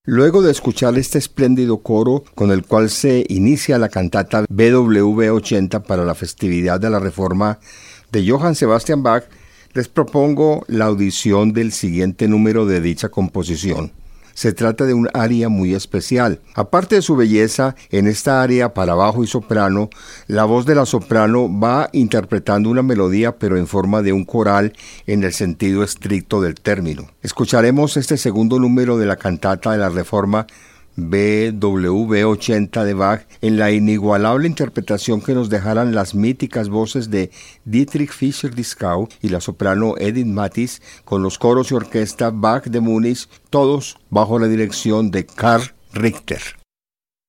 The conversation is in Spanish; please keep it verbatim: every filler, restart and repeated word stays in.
Luego de escuchar este espléndido coro con el cual se inicia la cantata B W ochenta para la festividad de la Reforma de Johann Sebastian Bach, les propongo la audición del siguiente número de dicha composición. Se trata de un aria muy especial. Aparte de su belleza, en esta aria para bajo y soprano, la voz de la soprano va interpretando una melodía pero en forma de un coral en el sentido estricto del término. Escucharemos este segundo número de la cantata de la Reforma B W ochenta de Bach en la inigualable interpretación que nos dejarán las míticas voces de Dietrich Fischer-Dieskau y la soprano Edith Mathis con los coros y orquesta Bach de Múnich, todos bajo la dirección de Karl Richter.